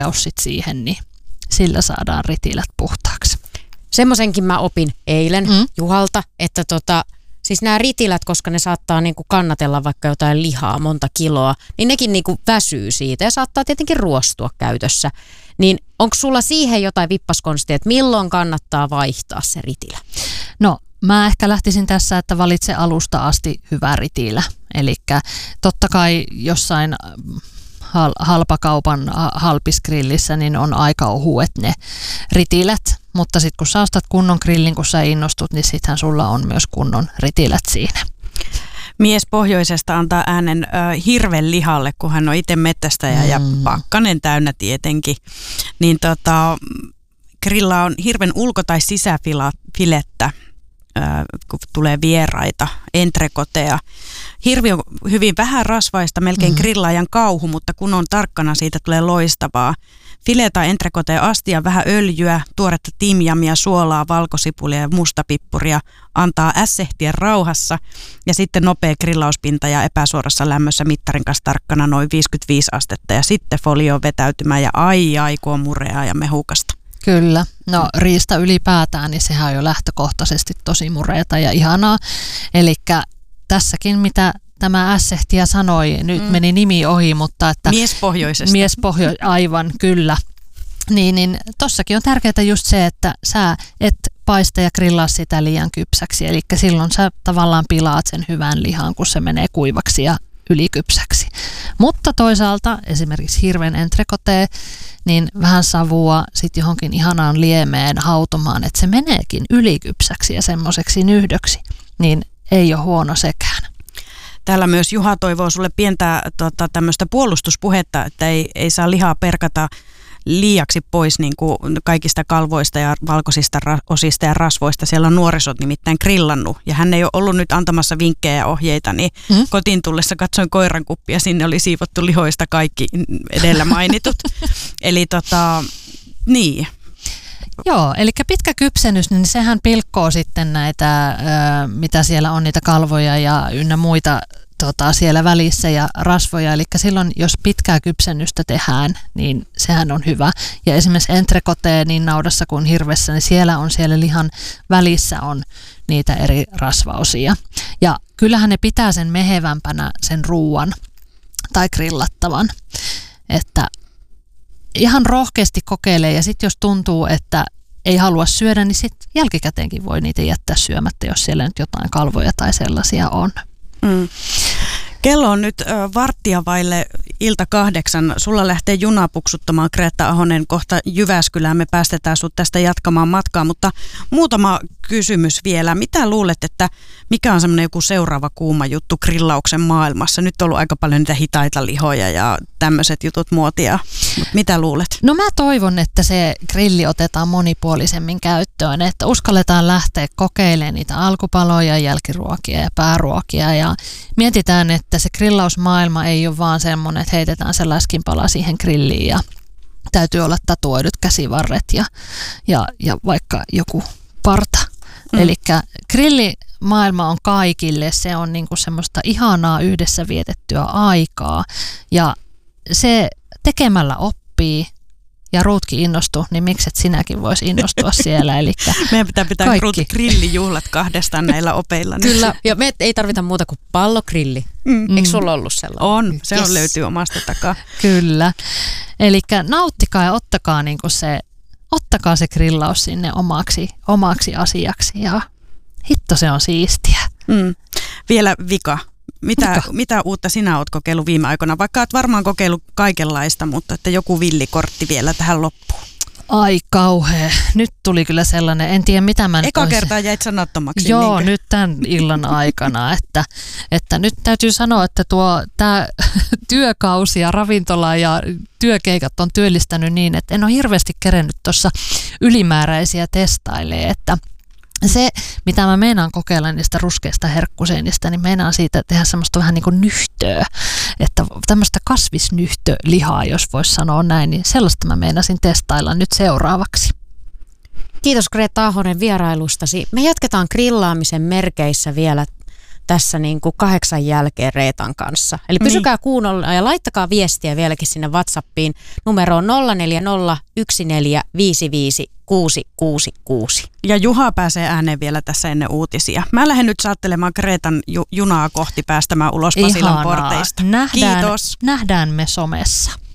sit siihen, niin sillä saadaan ritilät puhtaaksi. Semmoisenkin mä opin eilen Juhalta, että siis nämä ritilät, koska ne saattaa niinku kannatella vaikka jotain lihaa monta kiloa, niin nekin niinku väsyy siitä ja saattaa tietenkin ruostua käytössä. Niin onko sulla siihen jotain vippaskonstia, että milloin kannattaa vaihtaa se ritilä? No, mä ehkä lähtisin tässä, että valitse alusta asti hyvä ritilä. Eli totta kai jossain halpakaupan halpisgrillissä niin on aika ohuet ne ritilät, mutta sitten kun sä ostat kunnon grillin, kun sä innostut, niin sittenhän sulla on myös kunnon ritilät siinä. Mies pohjoisesta antaa äänen hirven lihalle, kun hän on itse metsästäjä ja pakkanen täynnä tietenkin. Niin grilla on hirven ulko- tai sisäfilettä, kun tulee vieraita, entrekoteja. Hirvi on hyvin vähän rasvaista, melkein grillaajan kauhu, mutta kun on tarkkana, siitä tulee loistavaa. File tai entrekoteen astia, vähän öljyä, tuoretta timjamia, suolaa, valkosipulia ja mustapippuria, antaa ässehtiä rauhassa ja sitten nopea grillauspinta ja epäsuorassa lämmössä mittarin kanssa tarkkana noin 55 astetta ja sitten folio vetäytymään ja ai kun on mureaa ja mehukasta. Kyllä. No riista ylipäätään, niin sehän on jo lähtökohtaisesti tosi mureata ja ihanaa. Elikkä tässäkin, mitä tämä ässehtiä sanoi, nyt meni nimi ohi, mutta että miespohjoisesta. Aivan, kyllä. Niin tossakin on tärkeää just se, että sä et paista ja grillaa sitä liian kypsäksi. Eli silloin sä tavallaan pilaat sen hyvän lihan, kun se menee kuivaksi ja ylikypsäksi. Mutta toisaalta esimerkiksi hirven entrecôte, niin vähän savua sitten johonkin ihanaan liemeen hautumaan, että se meneekin ylikypsäksi ja semmoiseksi nyhdöksi, niin ei ole huono sekään. Täällä myös Juha toivoo sulle pientä tämmöistä puolustuspuhetta, että ei saa lihaa perkata liiaksi pois niin kuin kaikista kalvoista ja valkoisista osista ja rasvoista. Siellä on nuorisot nimittäin grillannut ja hän ei ole ollut nyt antamassa vinkkejä ja ohjeita, niin kotiin tullessa katsoin koirankuppia, sinne oli siivottu lihoista kaikki edellä mainitut. Eli niin. Joo, eli pitkä kypsennys, niin sehän pilkkoo sitten näitä, mitä siellä on, niitä kalvoja ja ynnä muita siellä välissä ja rasvoja. Eli silloin, jos pitkää kypsennystä tehdään, niin sehän on hyvä. Ja esimerkiksi entrecôte niin naudassa kuin hirvessä, niin siellä lihan välissä on niitä eri rasvaosia. Ja kyllähän ne pitää sen mehevämpänä sen ruuan tai grillattavan, että ihan rohkeasti kokeilee ja sitten jos tuntuu, että ei halua syödä, niin sitten jälkikäteenkin voi niitä jättää syömättä, jos siellä nyt jotain kalvoja tai sellaisia on. Kello on nyt 7:15. Sulla lähtee juna puksuttamaan, Kreetta Ahonen, kohta Jyväskylään. Me päästetään sut tästä jatkamaan matkaa, mutta muutama kysymys vielä. Mitä luulet, että mikä on semmoinen joku seuraava kuuma juttu grillauksen maailmassa? Nyt on ollut aika paljon niitä hitaita lihoja ja tämmöiset jutut muotia. Mitä luulet? No mä toivon, että se grilli otetaan monipuolisemmin käyttöön, että uskalletaan lähteä kokeilemaan niitä alkupaloja, jälkiruokia ja pääruokia ja mietitään, että se grillausmaailma ei ole vaan semmoinen, että heitetään se läskinpala siihen grilliin ja täytyy olla tatuoidut käsivarret ja vaikka joku parta. Elikkä grillimaailma on kaikille, se on niinku semmoista ihanaa yhdessä vietettyä aikaa ja se tekemällä oppii ja Ruutki innostui, niin mikset sinäkin voisi innostua siellä. Elikkä meidän pitää grillijuhlat kahdestaan näillä opeilla. Kyllä, ja me ei tarvita muuta kuin pallogrilli. Eikö sulla ollut sellainen? On, se on löytyy omasta takaa. Kyllä, elikkä nauttikaa ja ottakaa se grillaus sinne omaksi asiaksi ja hitto se on siistiä. Vielä vika. Mitä uutta sinä olet kokeillut viime aikoina? Vaikka olet varmaan kokeillut kaikenlaista, mutta että joku villikortti vielä tähän loppuun. Ai kauhea. Nyt tuli kyllä sellainen, en tiedä mitä mä nyt eka kertaa jäit sanattomaksi. Joo, niinkö? Nyt tämän illan aikana. Että nyt täytyy sanoa, että tämä työkausi ja ravintola ja työkeikat on työllistänyt niin, että en ole hirveästi kerennyt tuossa ylimääräisiä testailemaan, että se, mitä mä meinaan kokeilla niistä ruskeista herkkuseinistä, niin meinaan siitä tehdä semmoista vähän niin kuin nyhtöä, että tämmöistä kasvisnyhtölihaa, jos voisi sanoa näin, niin sellaista mä meinasin testailla nyt seuraavaksi. Kiitos Kreetta Ahonen vierailustasi. Me jatketaan grillaamisen merkeissä vielä tässä niin kuin 8 jälkeen Reetan kanssa. Eli pysykää kuunnella ja laittakaa viestiä vieläkin sinne WhatsAppiin numeroon 0401455666. Ja Juha pääsee ääneen vielä tässä ennen uutisia. Mä lähden nyt saattelemaan Kreetan junaa kohti päästämään ulos Pasilan porteista. Kiitos. Nähdään me somessa.